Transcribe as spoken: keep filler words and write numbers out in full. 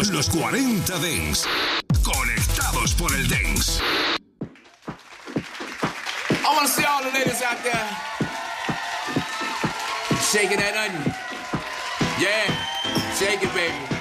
Los, los cuarenta Dance. Conectados por el Dance. I want to see all the ladies out there shaking that onion. Yeah, shake it, baby.